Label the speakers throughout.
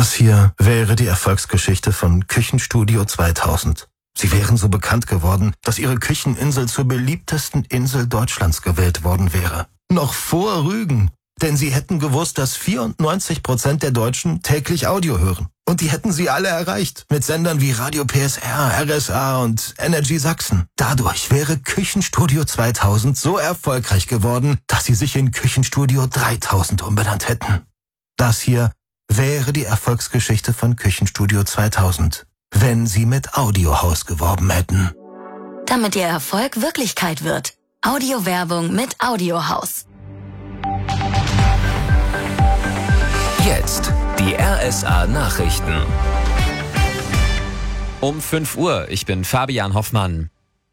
Speaker 1: Das hier wäre die Erfolgsgeschichte von Küchenstudio 2000. Sie wären so bekannt geworden, dass ihre Kücheninsel zur beliebtesten Insel Deutschlands gewählt worden wäre. Noch vor Rügen. Denn sie hätten gewusst, dass 94% der Deutschen täglich Audio hören. Und die hätten sie alle erreicht. Mit Sendern wie Radio PSR, RSA und Energy Sachsen. Dadurch wäre Küchenstudio 2000 so erfolgreich geworden, dass sie sich in Küchenstudio 3000 umbenannt hätten. Das hier wäre die Erfolgsgeschichte von Küchenstudio 2000, wenn sie mit Audiohaus geworben hätten.
Speaker 2: Damit ihr Erfolg Wirklichkeit wird. Audiowerbung mit Audiohaus.
Speaker 3: Jetzt die RSA Nachrichten.
Speaker 4: Um 5 Uhr, ich bin Fabian Hoffmann.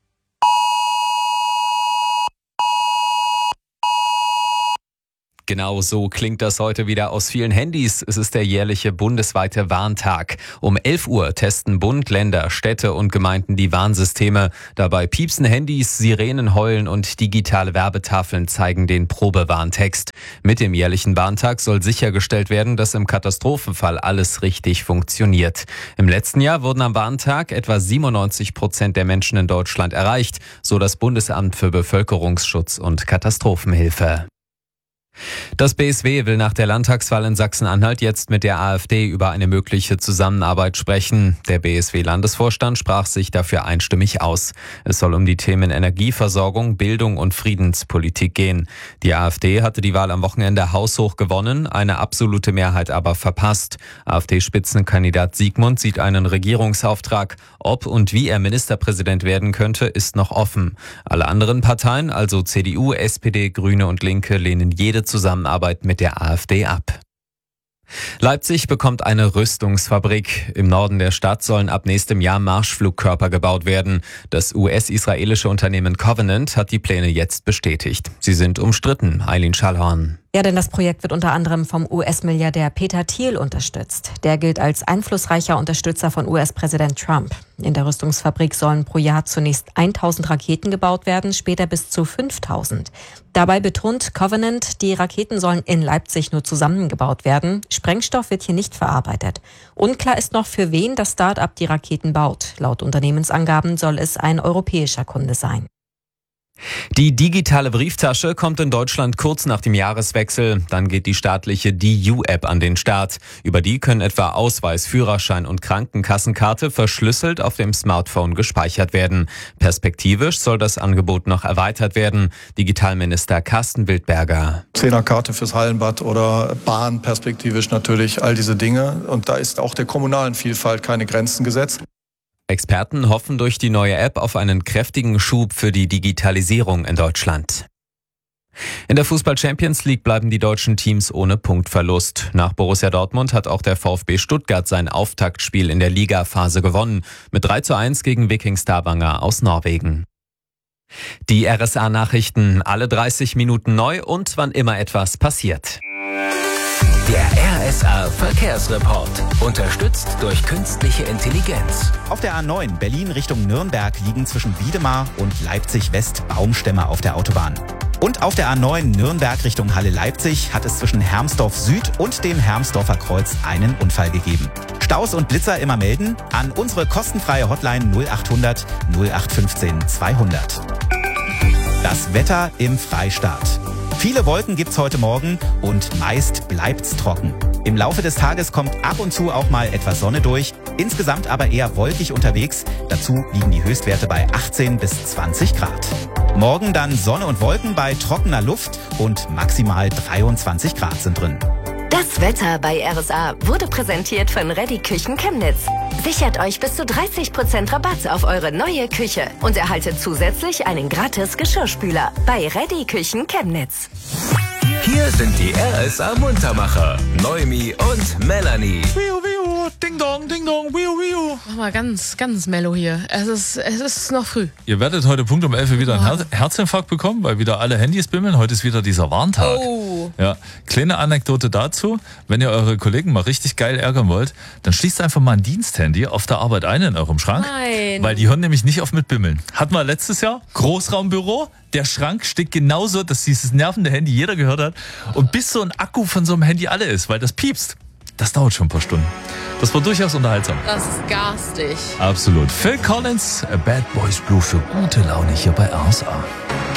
Speaker 4: Genau so klingt das heute wieder aus vielen Handys. Es ist der jährliche bundesweite Warntag. Um 11 Uhr testen Bund, Länder, Städte und Gemeinden die Warnsysteme. Dabei piepsen Handys, Sirenen heulen und digitale Werbetafeln zeigen den Probewarntext. Mit dem jährlichen Warntag soll sichergestellt werden, dass im Katastrophenfall alles richtig funktioniert. Im letzten Jahr wurden am Warntag etwa 97% der Menschen in Deutschland erreicht, so das Bundesamt für Bevölkerungsschutz und Katastrophenhilfe. Das BSW will nach der Landtagswahl in Sachsen-Anhalt jetzt mit der AfD über eine mögliche Zusammenarbeit sprechen. Der BSW-Landesvorstand sprach sich dafür einstimmig aus. Es soll um die Themen Energieversorgung, Bildung und Friedenspolitik gehen. Die AfD hatte die Wahl am Wochenende haushoch gewonnen, eine absolute Mehrheit aber verpasst. AfD-Spitzenkandidat Siegmund sieht einen Regierungsauftrag. Ob und wie er Ministerpräsident werden könnte, ist noch offen. Alle anderen Parteien, also CDU, SPD, Grüne und Linke, lehnen jede Zusammenarbeit mit der AfD ab. Leipzig bekommt eine Rüstungsfabrik. Im Norden der Stadt sollen ab nächstem Jahr Marschflugkörper gebaut werden. Das US-israelische Unternehmen Covenant hat die Pläne jetzt bestätigt. Sie sind umstritten. Eileen Schallhorn.
Speaker 5: Ja, denn das Projekt wird unter anderem vom US-Milliardär Peter Thiel unterstützt. Der gilt als einflussreicher Unterstützer von US-Präsident Trump. In der Rüstungsfabrik sollen pro Jahr zunächst 1000 Raketen gebaut werden, später bis zu 5000. Dabei betont Covenant, die Raketen sollen in Leipzig nur zusammengebaut werden. Sprengstoff wird hier nicht verarbeitet. Unklar ist noch, für wen das Start-up die Raketen baut. Laut Unternehmensangaben soll es ein europäischer Kunde sein.
Speaker 4: Die digitale Brieftasche kommt in Deutschland kurz nach dem Jahreswechsel. Dann geht die staatliche DU-App an den Start. Über die können etwa Ausweis, Führerschein und Krankenkassenkarte verschlüsselt auf dem Smartphone gespeichert werden. Perspektivisch soll das Angebot noch erweitert werden. Digitalminister Carsten Wildberger.
Speaker 6: 10er-Karte fürs Hallenbad oder Bahn perspektivisch natürlich, all diese Dinge. Und da ist auch der kommunalen Vielfalt keine Grenzen gesetzt.
Speaker 4: Experten hoffen durch die neue App auf einen kräftigen Schub für die Digitalisierung in Deutschland. In der Fußball-Champions League bleiben die deutschen Teams ohne Punktverlust. Nach Borussia Dortmund hat auch der VfB Stuttgart sein Auftaktspiel in der Ligaphase gewonnen. Mit 3:1 gegen Viking Stavanger aus Norwegen. Die RSA-Nachrichten alle 30 Minuten neu und wann immer etwas passiert.
Speaker 3: Der RSA Verkehrsreport. Unterstützt durch künstliche Intelligenz.
Speaker 7: Auf der A9 Berlin Richtung Nürnberg liegen zwischen Wiedemar und Leipzig West Baumstämme auf der Autobahn. Und auf der A9 Nürnberg Richtung Halle Leipzig hat es zwischen Hermsdorf Süd und dem Hermsdorfer Kreuz einen Unfall gegeben. Staus und Blitzer immer melden an unsere kostenfreie Hotline 0800 0815 200. Das Wetter im Freistaat. Viele Wolken gibt's heute Morgen und meist bleibt's trocken. Im Laufe des Tages kommt ab und zu auch mal etwas Sonne durch, insgesamt aber eher wolkig unterwegs. Dazu liegen die Höchstwerte bei 18 bis 20 Grad. Morgen dann Sonne und Wolken bei trockener Luft und maximal 23 Grad sind drin.
Speaker 2: Das Wetter bei RSA wurde präsentiert von Ready Küchen Chemnitz. Sichert euch bis zu 30% Rabatt auf eure neue Küche und erhaltet zusätzlich einen gratis Geschirrspüler bei Ready Küchen Chemnitz.
Speaker 3: Hier sind die RSA Muntermacher, Noemi und Melanie.
Speaker 8: Ding dong, wiu, wiu. Mach mal ganz mellow hier. Es ist noch früh.
Speaker 9: Ihr werdet heute Punkt um 11 Uhr wieder einen Herzinfarkt bekommen, weil wieder alle Handys bimmeln. Heute ist wieder dieser Warntag.
Speaker 8: Oh.
Speaker 9: Ja, kleine Anekdote dazu. Wenn ihr eure Kollegen mal richtig geil ärgern wollt, dann schließt einfach mal ein Diensthandy auf der Arbeit ein in eurem Schrank.
Speaker 8: Nein.
Speaker 9: Weil die hören nämlich nicht auf mit Bimmeln. Hatten wir letztes Jahr, Großraumbüro, der Schrank steht genauso, dass dieses nervende Handy jeder gehört hat. Und bis so ein Akku von so einem Handy alle ist, weil das piepst. das dauert schon ein paar Stunden. Das war durchaus unterhaltsam.
Speaker 8: Das ist garstig.
Speaker 9: Absolut. Phil Collins, A Bad Boys Blue für gute Laune hier bei RSA.